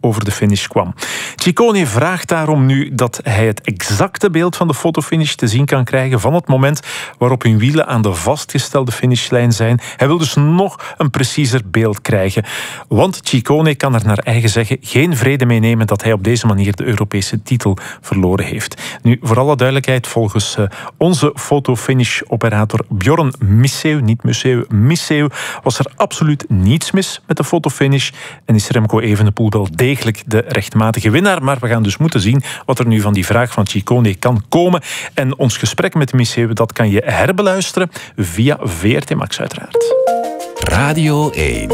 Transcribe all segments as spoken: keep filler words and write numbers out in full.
over de finish kwam. Ciccone vraagt daarom nu dat hij het exacte beeld van de fotofinish te zien kan krijgen van het moment waarop hun wielen aan de vastgestelde finishlijn zijn. Hij wil dus nog een preciezer beeld krijgen. Want Ciccone kan er naar eigen zeggen geen vrede mee nemen dat hij op deze manier de Europese titel verloren heeft. Nu, voor alle duidelijkheid, volgens uh, onze fotofinish-operator Bjorn Misseu, niet Museu, Misseu, was er absoluut niets mis met de fotofinish en is Remco Evenepoel wel degelijk de rechtmatige winnaar. Maar we gaan dus moeten zien wat er nu van die vraag van Ciccone kan komen. En ons gesprek met Misseu, dat kan je herbeluisteren via V R T Max uiteraard. Radio één.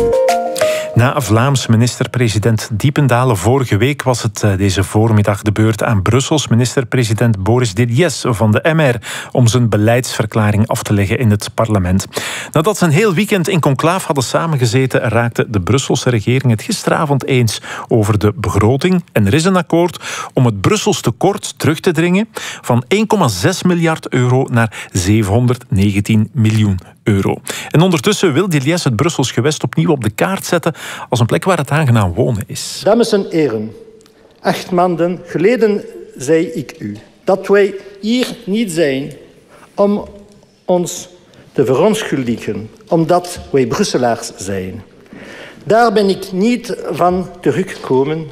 Na Vlaams minister-president Diependalen vorige week was het deze voormiddag de beurt aan Brussels minister-president Boris Didies van de M R om zijn beleidsverklaring af te leggen in het parlement. Nadat ze een heel weekend in conclaaf hadden samengezeten, raakte de Brusselse regering het gisteravond eens over de begroting. En er is een akkoord om het Brussels tekort terug te dringen van één komma zes miljard euro naar zevenhonderdnegentien miljoen euro. En ondertussen wil Didies het Brussels gewest opnieuw op de kaart zetten als een plek waar het aangenaam wonen is. Dames en heren, acht maanden geleden zei ik u dat wij hier niet zijn om ons te verontschuldigen, omdat wij Brusselaars zijn. Daar ben ik niet van teruggekomen.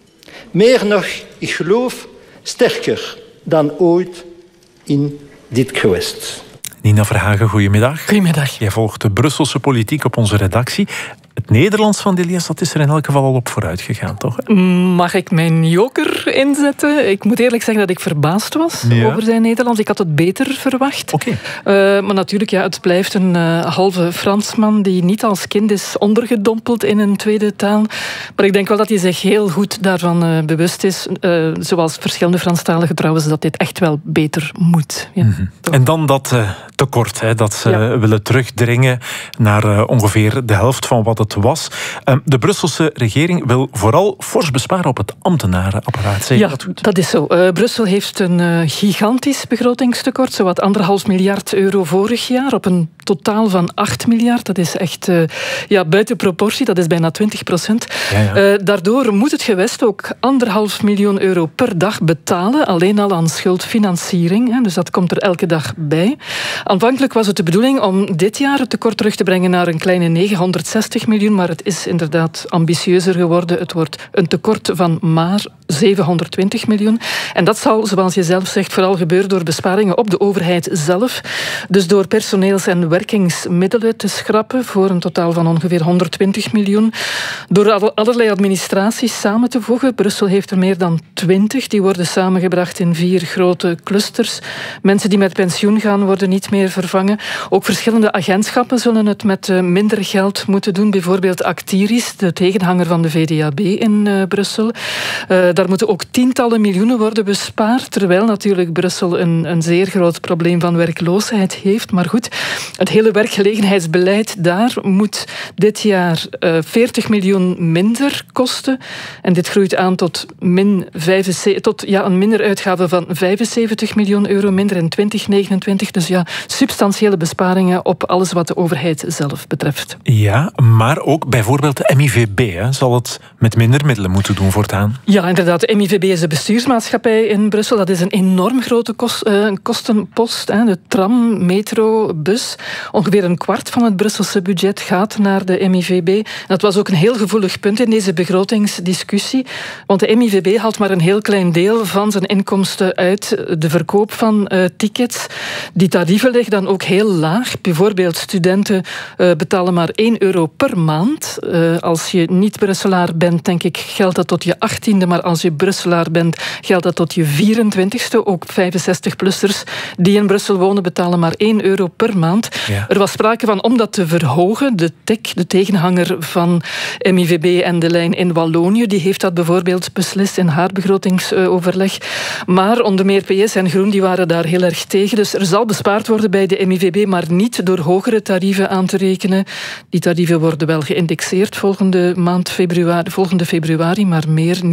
Meer nog, ik geloof sterker dan ooit in dit gewest. Nina Verhagen, goedemiddag. Goedemiddag. Jij volgt de Brusselse politiek op onze redactie. Het Nederlands van Didies, dat is er in elk geval al op vooruit gegaan, toch? Mag ik mijn joker inzetten? Ik moet eerlijk zeggen dat ik verbaasd was ja. over zijn Nederlands. Ik had het beter verwacht. Okay. Uh, maar natuurlijk, ja, het blijft een uh, halve Fransman die niet als kind is ondergedompeld in een tweede taal. Maar ik denk wel dat hij zich heel goed daarvan uh, bewust is. Uh, zoals verschillende Franstaligen trouwens, dat dit echt wel beter moet. Ja, mm-hmm. En dan dat uh, tekort, hè, dat ze ja. willen terugdringen naar uh, ongeveer de helft van wat het was. De Brusselse regering wil vooral fors besparen op het ambtenarenapparaat. Zeg ja, dat goed? Dat is zo. Uh, Brussel heeft een uh, gigantisch begrotingstekort, zowat anderhalf miljard euro vorig jaar, op een totaal van acht miljard. Dat is echt uh, ja, buiten proportie, dat is bijna twintig procent. Ja, ja. Uh, daardoor moet het gewest ook anderhalf miljoen euro per dag betalen, alleen al aan schuldfinanciering. Hè, dus dat komt er elke dag bij. Aanvankelijk was het de bedoeling om dit jaar het tekort terug te brengen naar een kleine negenhonderdzestig miljoen, maar het is inderdaad ambitieuzer geworden. Het wordt een tekort van maar zevenhonderdtwintig miljoen. En dat zal, zoals je zelf zegt, vooral gebeuren door besparingen op de overheid zelf. Dus door personeels- en werkingsmiddelen te schrappen voor een totaal van ongeveer honderdtwintig miljoen. Door allerlei administraties samen te voegen. Brussel heeft er meer dan twintig. Die worden samengebracht in vier grote clusters. Mensen die met pensioen gaan worden niet meer vervangen. Ook verschillende agentschappen zullen het met minder geld moeten doen. Bijvoorbeeld Actiris, de tegenhanger van de V D A B in uh, Brussel. Uh, daar moeten ook tientallen miljoenen worden bespaard, terwijl natuurlijk Brussel een, een zeer groot probleem van werkloosheid heeft. Maar goed, het hele werkgelegenheidsbeleid daar moet dit jaar uh, veertig miljoen minder kosten. En dit groeit aan tot, min vijfenzeventig, tot ja, een minder uitgave van vijfenzeventig miljoen euro minder in twintig negenentwintig. Dus ja, substantiële besparingen op alles wat de overheid zelf betreft. Ja, maar ook bijvoorbeeld de M I V B hè, zal het met minder middelen moeten doen voortaan. Ja, inderdaad. De M I V B is de bestuursmaatschappij in Brussel. Dat is een enorm grote kost, uh, kostenpost. Hè. De tram, metro, bus. Ongeveer een kwart van het Brusselse budget gaat naar de M I V B. En dat was ook een heel gevoelig punt in deze begrotingsdiscussie. Want de M I V B haalt maar een heel klein deel van zijn inkomsten uit de verkoop van uh, tickets. Die tarieven liggen dan ook heel laag. Bijvoorbeeld studenten uh, betalen maar één euro per maand. Uh, als je niet Brusselaar bent, denk ik, geldt dat tot je achttiende. Maar als je Brusselaar bent, geldt dat tot je vierentwintigste. Ook vijfenzestig-plussers die in Brussel wonen, betalen maar één euro per maand. Ja. Er was sprake van om dat te verhogen. De T I C, de tegenhanger van M I V B en de lijn in Wallonië, die heeft dat bijvoorbeeld beslist in haar begrotingsoverleg. Maar onder meer P S en Groen die waren daar heel erg tegen. Dus er zal bespaard worden bij de M I V B, maar niet door hogere tarieven aan te rekenen. Die tarieven worden wel geïndexeerd volgende maand februari, volgende februari, maar meer niet.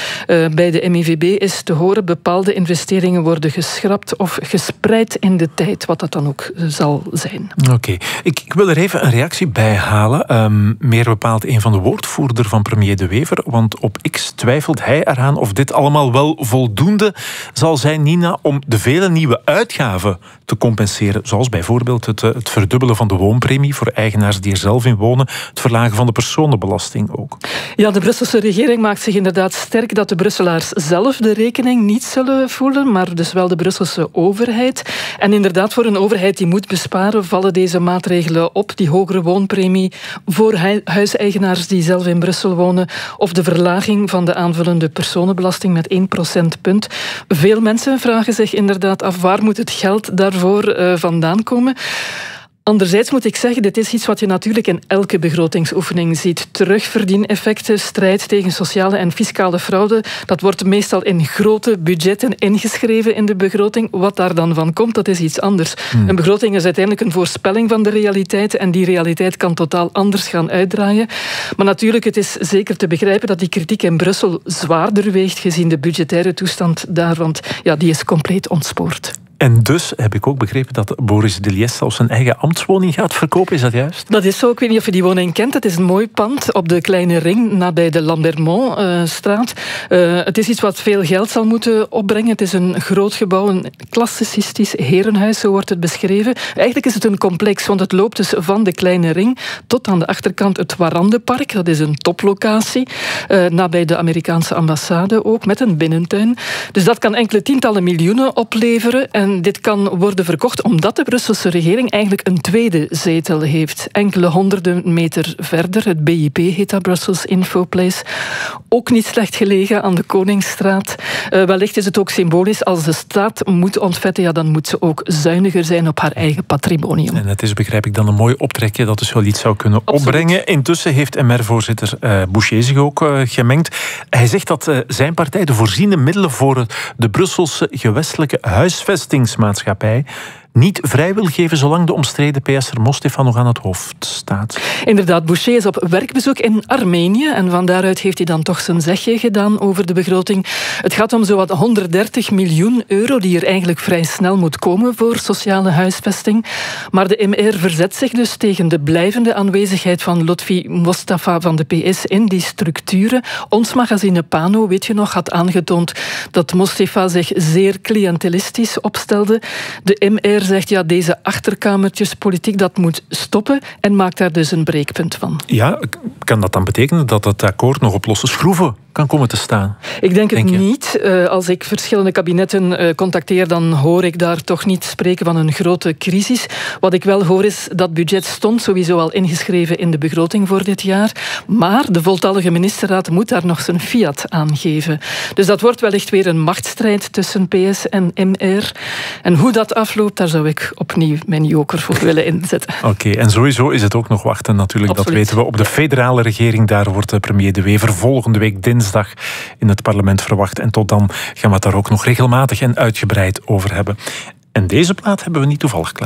Uh, bij de M I V B is te horen, bepaalde investeringen worden geschrapt of gespreid in de tijd, wat dat dan ook zal zijn. Oké, okay. ik, ik wil er even een reactie bij halen. Um, meer bepaald een van de woordvoerder van premier De Wever, want op X twijfelt hij eraan of dit allemaal wel voldoende zal zijn, Nina, om de vele nieuwe uitgaven te compenseren, zoals bijvoorbeeld het, het verdubbelen van de woonpremie voor eigenaars die er zelf in wonen, het verlagen van de personenbelasting ook. Ja, de Brusselse regering maakt zich inderdaad sterk dat de Brusselaars zelf de rekening niet zullen voelen, maar dus wel de Brusselse overheid. En inderdaad, voor een overheid die moet besparen, vallen deze maatregelen op. Die hogere woonpremie voor huiseigenaars die zelf in Brussel wonen, of de verlaging van de aanvullende personenbelasting met één procentpunt. Veel mensen vragen zich inderdaad af, waar moet het geld daarvoor uh, vandaan komen? Anderzijds moet ik zeggen, dit is iets wat je natuurlijk in elke begrotingsoefening ziet. Terugverdieneffecten, strijd tegen sociale en fiscale fraude, dat wordt meestal in grote budgetten ingeschreven in de begroting. Wat daar dan van komt, dat is iets anders. Hmm. Een begroting is uiteindelijk een voorspelling van de realiteit en die realiteit kan totaal anders gaan uitdraaien. Maar natuurlijk, het is zeker te begrijpen dat die kritiek in Brussel zwaarder weegt gezien de budgettaire toestand daar, want ja, die is compleet ontspoord. En dus heb ik ook begrepen dat Boris de Liesse zelfs zijn eigen ambtswoning gaat verkopen, is dat juist? Dat is zo, ik weet niet of je die woning kent. Het is een mooi pand op de Kleine Ring, nabij de Lambermont-straat. Uh, uh, het is iets wat veel geld zal moeten opbrengen. Het is een groot gebouw, een klassicistisch herenhuis, zo wordt het beschreven. Eigenlijk is het een complex, want het loopt dus van de Kleine Ring tot aan de achterkant het Warandepark. Dat is een toplocatie, uh, nabij de Amerikaanse ambassade ook, met een binnentuin. Dus dat kan enkele tientallen miljoenen opleveren. En dit kan worden verkocht omdat de Brusselse regering eigenlijk een tweede zetel heeft. Enkele honderden meter verder, het B I P heet dat, Brussels Infoplace. Ook niet slecht gelegen aan de Koningsstraat. Uh, wellicht is het ook symbolisch, als de staat moet ontvetten, ja, dan moet ze ook zuiniger zijn op haar eigen patrimonium. En het is, begrijp ik, dan een mooi optrekje dat dus wel iets zou kunnen Absoluut. opbrengen. Intussen heeft M R-voorzitter uh, Boucher zich ook uh, gemengd. Hij zegt dat uh, zijn partij de voorziene middelen voor de Brusselse gewestelijke huisvestingsmaatschappij niet vrij wil geven zolang de omstreden P S'er Mostefa nog aan het hoofd staat. Inderdaad, Boucher is op werkbezoek in Armenië en van daaruit heeft hij dan toch zijn zegje gedaan over de begroting. Het gaat om zowat honderddertig miljoen euro die er eigenlijk vrij snel moet komen voor sociale huisvesting. Maar de M R verzet zich dus tegen de blijvende aanwezigheid van Lotfi Mostafa van de P S in die structuren. Ons magazine Pano, weet je nog, had aangetoond dat Mostafa zich zeer cliëntelistisch opstelde. De M R zegt, ja, deze achterkamertjespolitiek, dat moet stoppen en maakt daar dus een breekpunt van. Ja, kan dat dan betekenen dat het akkoord nog op losse schroeven kan komen te staan? Ik denk, denk het je? niet. Uh, als ik verschillende kabinetten uh, contacteer, dan hoor ik daar toch niet spreken van een grote crisis. Wat ik wel hoor is, dat budget stond sowieso al ingeschreven in de begroting voor dit jaar. Maar de voltallige ministerraad moet daar nog zijn fiat aan geven. Dus dat wordt wellicht weer een machtsstrijd tussen P S en M R. En hoe dat afloopt, daar zou ik opnieuw mijn joker voor willen inzetten. Oké, okay, en sowieso is het ook nog wachten natuurlijk. Absoluut. Dat weten we. Op de federale regering, daar wordt premier De Wever volgende week dinsdag in het parlement verwacht. En tot dan gaan we het daar ook nog regelmatig en uitgebreid over hebben. En deze plaat hebben we niet toevallig klaar.